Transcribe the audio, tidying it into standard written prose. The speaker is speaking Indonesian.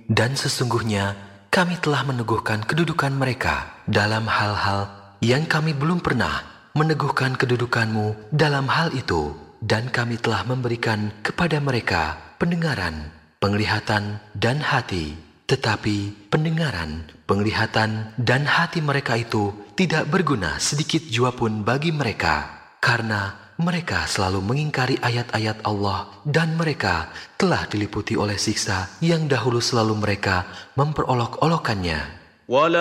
Dan sesungguhnya kami telah meneguhkan kedudukan mereka dalam hal-hal yang kami belum pernah meneguhkan kedudukanmu dalam hal itu. Dan kami telah memberikan kepada mereka pendengaran, penglihatan, dan hati. Tetapi pendengaran, penglihatan, dan hati mereka itu tidak berguna sedikit jua pun bagi mereka, karena mereka selalu mengingkari ayat-ayat Allah dan mereka telah diliputi oleh siksa yang dahulu selalu mereka memperolok-olokannya.